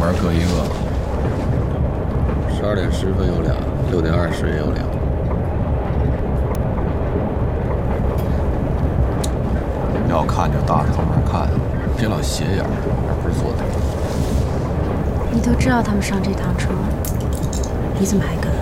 儿各一个。12点10分有俩，6点20也有俩。 要看就大着头门看， 别老斜眼儿，而不是坐那儿。 你都知道他们上这趟车，你怎么还跟？